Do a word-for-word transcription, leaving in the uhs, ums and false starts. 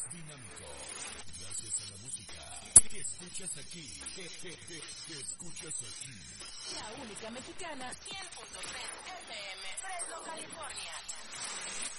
dinámico. Gracias a la música que escuchas aquí. Que, que, que, que escuchas aquí. La única mexicana, cien punto tres F M, Fresno, California.